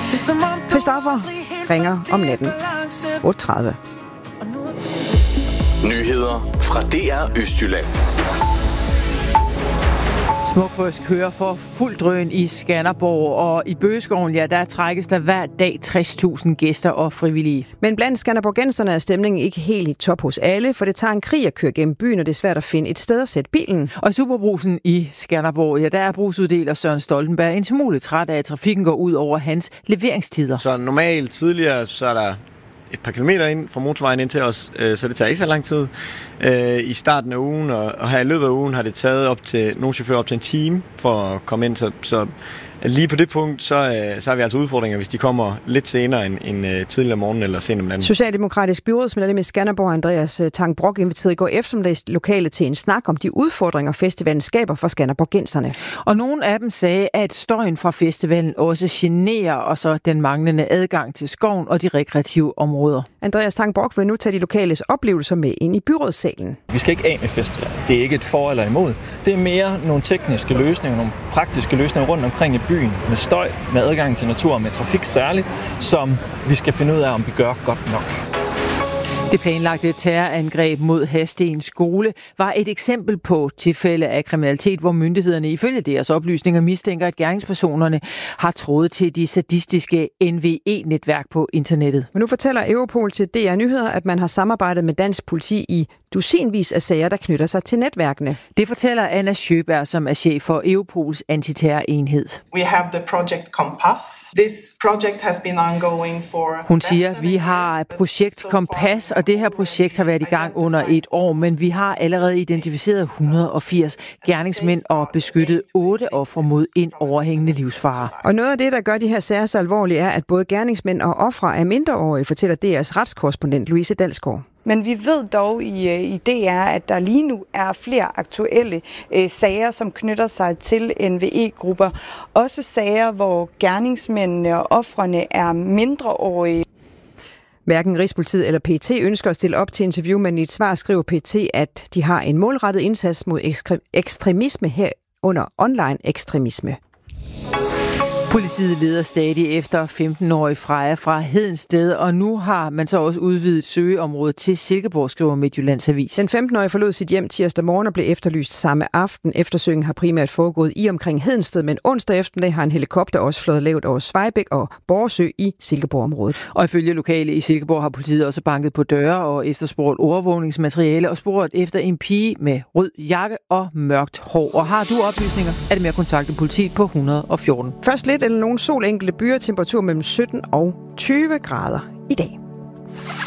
Christoffer ringer om natten. 8:30. Nyheder fra DR Østjylland. Smukfisk kører for fuld drøn i Skanderborg, og i Bøgeskoven, der trækkes der hver dag 60.000 gæster og frivillige. Men blandt skanderborgenserne er stemningen ikke helt i top hos alle, for det tager en krig at køre gennem byen, og det er svært at finde et sted at sætte bilen. Og i Superbrugsen i Skanderborg, der er brugsuddeler Søren Stoltenberg en smule træt af, at trafikken går ud over hans leveringstider. Så normalt tidligere, så er der et par kilometer ind fra motorvejen ind til os, så det tager ikke så lang tid. I starten af ugen og her i løbet af ugen har det taget nogle chauffører op til en time for at komme ind, så lige på det punkt, så har vi altså udfordringer, hvis de kommer lidt senere end tidligere om morgenen eller sent om natten. Socialdemokratisk byrådsmedlem i Skanderborg, Andreas Tang-Brock, inviterede i går eftermiddags lokale til en snak om de udfordringer, festivalen skaber for skanderborgenserne. Og nogle af dem sagde, at støjen fra festivalen også generer, og så den manglende adgang til skoven og de rekreative områder. Andreas Tang-Brock vil nu tage de lokales oplevelser med ind i byrådssalen. Vi skal ikke af med festivalen. Det er ikke et for eller imod. Det er mere nogle tekniske løsninger, nogle praktiske løsninger rundt omkring i byen, med støj, med adgang til natur og med trafik særligt, som vi skal finde ud af, om vi gør godt nok. Det planlagte terrorangreb mod Hadsten skole var et eksempel på tilfælde af kriminalitet, hvor myndighederne ifølge deres oplysninger mistænker, at gerningspersonerne har trådet til de sadistiske NVE-netværk på internettet. Men nu fortæller Europol til DR Nyheder, at man har samarbejdet med dansk politi i dusinvis af sager, der knytter sig til netværkene. Det fortæller Anna Sjøberg, som er chef for Europols antiterrorenhed. We have the project Compass. This project has been ongoing for. Hun siger, vi har projekt Kompas, og det her projekt har været i gang under et år, men vi har allerede identificeret 180 gerningsmænd og beskyttet 8 ofre mod en overhængende livsfare. Og noget af det, der gør de her sager så alvorlige, er, at både gerningsmænd og ofre er mindreårige, fortæller DR's retskorrespondent Louise Dalsgaard. Men vi ved dog i DR, at der lige nu er flere aktuelle sager, som knytter sig til NVE-grupper. Også sager, hvor gerningsmændene og ofrene er mindreårige. Hverken Rigspolitiet eller PET ønsker at stille op til interview, men i et svar skriver PET, at de har en målrettet indsats mod ekstremisme herunder online ekstremisme. Politiet leder stadig efter 15-årige Freja fra Hedensted, og nu har man så også udvidet søgeområdet til Silkeborg, skriver Midtjyllands Avis. Den 15-årige forlod sit hjem tirsdag morgen og blev efterlyst samme aften. Eftersøgningen har primært foregået i omkring Hedensted, men onsdag eftermiddag har en helikopter også flået lavt over Svejbæk og Borresø i Silkeborg-området. Og ifølge lokale i Silkeborg har politiet også banket på døre og efterspurgt overvågningsmateriale og sporet efter en pige med rød jakke og mørkt hår. Og har du oplysninger, er det med at kontakte politiet på 114. Først lidt eller nogen sol, enkelte byer, temperatur mellem 17 og 20 grader i dag.